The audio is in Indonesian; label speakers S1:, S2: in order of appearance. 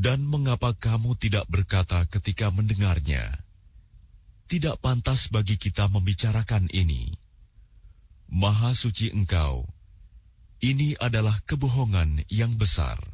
S1: Dan mengapa kamu tidak berkata ketika mendengarnya, tidak pantas bagi kita membicarakan ini. Maha suci Engkau, ini adalah kebohongan yang besar.